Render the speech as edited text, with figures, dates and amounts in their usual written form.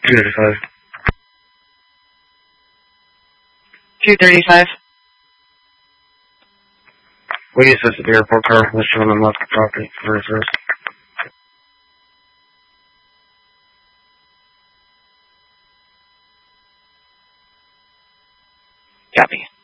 235. 235. We assist the airport car. Let's show them left the property first. Copy.